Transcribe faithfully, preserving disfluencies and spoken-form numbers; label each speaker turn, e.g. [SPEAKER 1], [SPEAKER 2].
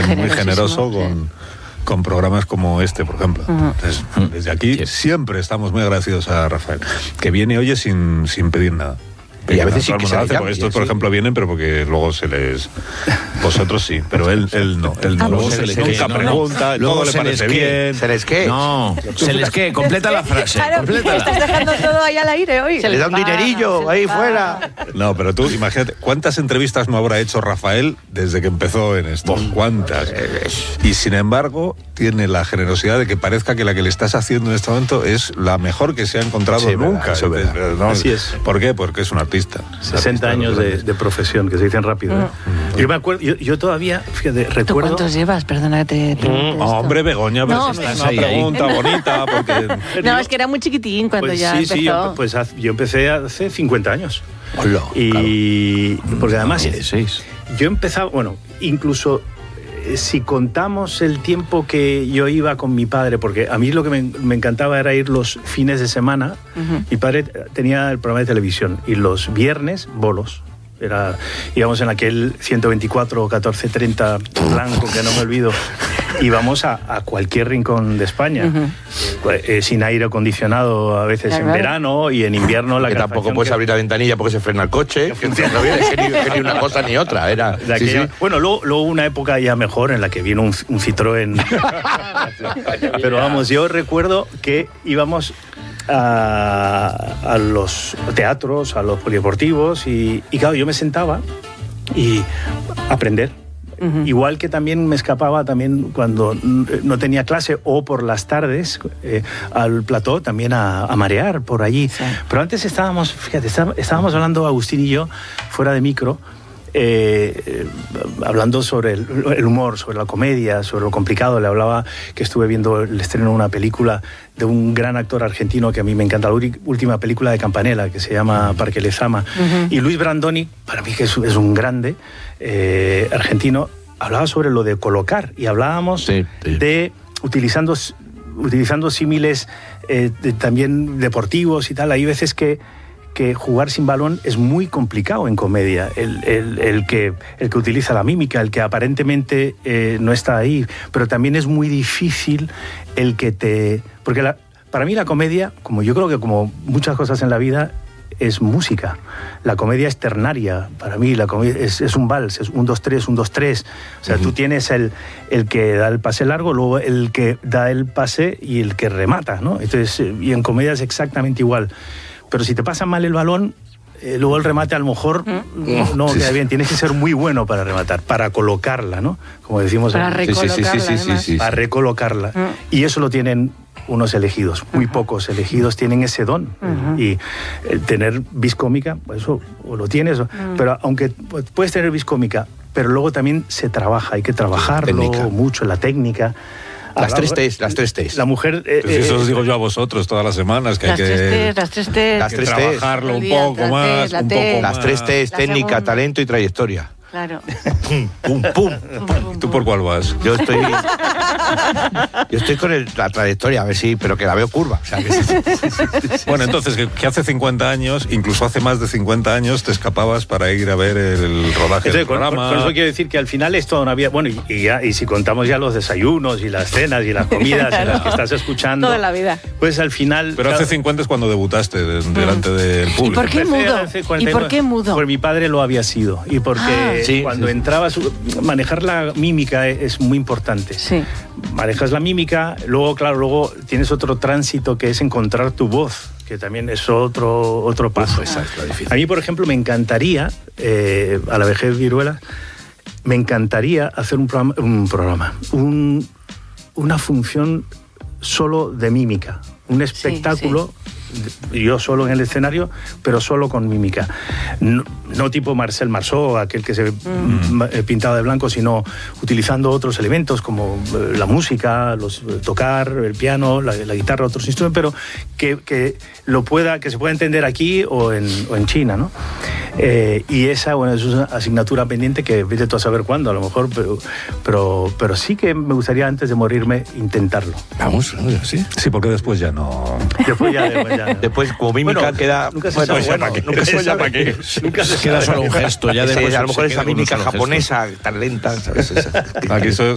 [SPEAKER 1] muy generoso con,
[SPEAKER 2] sí.
[SPEAKER 1] con programas como este, por ejemplo. Uh-huh. Entonces, desde aquí sí. siempre estamos muy agradecidos a Rafael, que viene oye sin, sin pedir nada.
[SPEAKER 3] Y a veces sí que se
[SPEAKER 1] hace,
[SPEAKER 3] llama,
[SPEAKER 1] estos,
[SPEAKER 3] sí.
[SPEAKER 1] por ejemplo, vienen, pero porque luego se les... Vosotros sí, pero él, él no. Él no.
[SPEAKER 2] Ah,
[SPEAKER 1] luego
[SPEAKER 2] se
[SPEAKER 1] se
[SPEAKER 2] les
[SPEAKER 1] nunca
[SPEAKER 2] no,
[SPEAKER 1] pregunta,
[SPEAKER 3] no.
[SPEAKER 1] todo le parece bien.
[SPEAKER 3] ¿Se les qué?
[SPEAKER 4] No, se les qué, completa la frase.
[SPEAKER 2] Claro,
[SPEAKER 4] Complétala.
[SPEAKER 2] estás dejando todo ahí al aire hoy.
[SPEAKER 3] Se les da un dinerillo ahí fuera.
[SPEAKER 1] No, pero tú imagínate, ¿cuántas entrevistas no habrá hecho Rafael desde que empezó en esto? ¿Cuántas? Y sin embargo, tiene la generosidad de que parezca que la que le estás haciendo en este momento es la mejor que se ha encontrado
[SPEAKER 5] sí,
[SPEAKER 1] nunca.
[SPEAKER 5] Eso es verdad.
[SPEAKER 1] ¿no?
[SPEAKER 5] Así es.
[SPEAKER 1] ¿Por qué? Porque es un artista.
[SPEAKER 5] sesenta años de, de profesión, que se dicen rápido. ¿eh? Mm. Yo me acuerdo, yo, yo todavía, fíjate, recuerdo...
[SPEAKER 2] ¿Tú cuántos llevas? Perdona que te pregunte
[SPEAKER 1] mm. Hombre, Begoña, pero
[SPEAKER 2] no,
[SPEAKER 1] si es una pregunta ahí. bonita, porque...
[SPEAKER 2] No, es que era muy chiquitín cuando
[SPEAKER 5] pues
[SPEAKER 2] ya
[SPEAKER 5] sí,
[SPEAKER 2] empezó.
[SPEAKER 5] Sí, yo, pues yo empecé hace cincuenta años.
[SPEAKER 3] Hola,
[SPEAKER 5] y
[SPEAKER 3] claro.
[SPEAKER 5] porque además...
[SPEAKER 4] dieciséis.
[SPEAKER 5] Yo empezaba, bueno, incluso... Si contamos el tiempo que yo iba con mi padre, porque a mí lo que me, me encantaba era ir los fines de semana. Uh-huh. Mi padre tenía el programa de televisión y los viernes, bolos. Era, íbamos en aquel ciento veinticuatro o catorce treinta blanco, que no me olvido. Íbamos a, a cualquier rincón de España, uh-huh. eh, sin aire acondicionado a veces claro, en claro. verano y en invierno la
[SPEAKER 3] que tampoco puedes que... abrir la ventanilla porque se frena el coche, que funciona bien, es que ni, que ni una cosa ni otra. Era,
[SPEAKER 5] sí,
[SPEAKER 3] aquella...
[SPEAKER 5] sí. Bueno, luego, luego una época ya mejor en la que vino un, un Citroën. Pero vamos, yo recuerdo que íbamos a, a los teatros, a los polideportivos y, y claro, yo me sentaba y aprender. Uh-huh. Igual que también me escapaba también cuando no tenía clase o por las tardes eh, al plató también a, a marear por allí. Sí. Pero antes estábamos, fíjate, estábamos hablando Agustín y yo fuera de micro, eh, eh, hablando sobre el, el humor, sobre la comedia, sobre lo complicado. Le hablaba que estuve viendo el estreno de una película de un gran actor argentino que a mí me encanta, la última película de Campanella, que se llama Parque Lezama. Uh-huh. Y Luis Brandoni, para mí que es, es un grande eh, argentino, hablaba sobre lo de colocar y hablábamos sí, sí. de utilizando, utilizando símiles eh, de, también deportivos y tal. Hay veces que que jugar sin balón es muy complicado en comedia, el, el, el, que, el que utiliza la mímica, el que aparentemente eh, no está ahí, pero también es muy difícil el que te... Porque la, para mí la comedia, como yo creo que como muchas cosas en la vida, es música. La comedia es ternaria, para mí la comedia es, es un vals, es un, dos, tres, un, dos, tres. O sea, uh-huh. tú tienes el, el que da el pase largo, luego el que da el pase y el que remata, ¿no? Entonces, y en comedia es exactamente igual. Pero si te pasa mal el balón, eh, luego el remate a lo mejor no, no queda bien. Tienes que ser muy bueno para rematar, para colocarla, ¿no? Como decimos.
[SPEAKER 2] Para recolocarla,
[SPEAKER 1] sí, sí, sí, sí, sí, sí.
[SPEAKER 5] Para recolocarla. Uh-huh. Y eso lo tienen unos elegidos, muy uh-huh. pocos elegidos tienen ese don. Uh-huh. Y el tener vis cómica, pues eso o lo tienes, uh-huh. pero aunque puedes tener vis cómica, pero luego también se trabaja, hay que trabajarlo técnica. mucho, la técnica.
[SPEAKER 3] Las tres T's, las tres T's.
[SPEAKER 5] La mujer... Eh,
[SPEAKER 1] pues eso os digo yo a vosotros todas las semanas, que
[SPEAKER 2] las
[SPEAKER 1] hay que,
[SPEAKER 2] tres T's, las tres T's.
[SPEAKER 3] Las tres
[SPEAKER 1] que trabajarlo un
[SPEAKER 2] día,
[SPEAKER 1] poco más,
[SPEAKER 2] la
[SPEAKER 1] un
[SPEAKER 2] T,
[SPEAKER 1] poco
[SPEAKER 3] Las
[SPEAKER 1] más.
[SPEAKER 3] tres T's, técnica, segunda. talento y trayectoria.
[SPEAKER 2] Claro.
[SPEAKER 3] Pum, pum, pum.
[SPEAKER 1] ¿Y tú por cuál vas?
[SPEAKER 3] Yo estoy... Yo estoy con el, la trayectoria, a ver si... Pero que la veo curva. O sea, que...
[SPEAKER 1] Bueno, entonces, que, que hace cincuenta años, incluso hace más de cincuenta años, te escapabas para ir a ver el rodaje entonces, del
[SPEAKER 5] con,
[SPEAKER 1] programa.
[SPEAKER 5] Con eso quiero decir que al final es toda una vida... Bueno, y, y, ya, y si contamos ya los desayunos y las cenas y las comidas claro. en las que estás escuchando...
[SPEAKER 2] Toda la vida.
[SPEAKER 5] Pues al final...
[SPEAKER 1] Pero
[SPEAKER 5] claro,
[SPEAKER 1] hace cincuenta es cuando debutaste de, delante mm. del público.
[SPEAKER 2] ¿Y por qué mudo? ¿Y por qué mudo?
[SPEAKER 5] Porque mi padre lo había sido. Y porque ah, sí, cuando sí. entraba... Su, manejar la mímica es muy importante.
[SPEAKER 2] Sí.
[SPEAKER 5] Manejas la mímica, luego, claro, luego tienes otro tránsito que es encontrar tu voz, que también es otro, otro paso.
[SPEAKER 3] Uf, exacto, difícil.
[SPEAKER 5] A mí, por ejemplo, me encantaría, eh, a la vejez viruela, me encantaría hacer un programa, un programa un, una función solo de mímica, un espectáculo... Sí, sí. Yo solo en el escenario, pero solo con mímica. No, no tipo Marcel Marceau, aquel que se mm. pintaba de blanco, sino utilizando otros elementos como la música, los, tocar, el piano, la, la guitarra, otros instrumentos, pero que, que, lo pueda, que se pueda entender aquí o en, o en China, ¿no? Eh, y esa, bueno, es una asignatura pendiente que vete tú a saber cuándo, a lo mejor, pero, pero, pero sí que me gustaría antes de morirme intentarlo.
[SPEAKER 3] Vamos, ¿sí?
[SPEAKER 1] Sí, porque después ya no...
[SPEAKER 5] Después ya, después ya.
[SPEAKER 3] Después, como mímica,
[SPEAKER 5] bueno,
[SPEAKER 3] queda...
[SPEAKER 5] Nunca se
[SPEAKER 3] bueno,
[SPEAKER 5] sabe, bueno,
[SPEAKER 3] para qué.
[SPEAKER 5] Nunca se sabe.
[SPEAKER 3] Para qué.
[SPEAKER 5] Nunca se
[SPEAKER 4] queda
[SPEAKER 5] sabe.
[SPEAKER 4] solo un gesto. Ya
[SPEAKER 3] Ese,
[SPEAKER 4] después
[SPEAKER 3] a lo mejor esa mímica
[SPEAKER 4] japonesa
[SPEAKER 3] tan lenta, ¿sabes? Esa.
[SPEAKER 1] Aquí so,